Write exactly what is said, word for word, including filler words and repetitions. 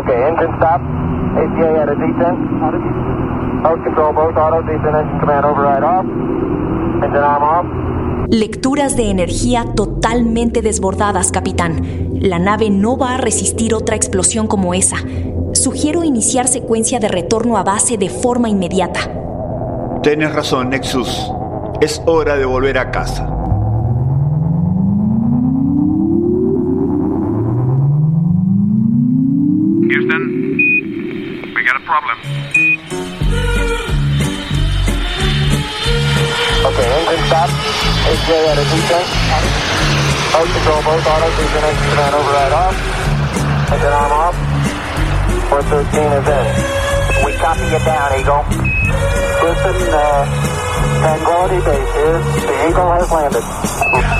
Okay, engine stop. A P A at a descent. Mode control, both auto, descent engine command override off. Engine arm off. Lecturas de energía totalmente desbordadas, capitán. La nave no va a resistir otra explosión como esa. Sugiero iniciar secuencia de retorno a base de forma inmediata. Tienes razón, Nexus. Es hora de volver a casa. Houston, we got a problem. Okay, engine stop. A P A at a descent. Mode control, both auto, descent engine command override off. Engine arm off. four thirteen is in. We copy you down, Eagle. Listen, uh, Tranquility Base here. The Eagle has landed.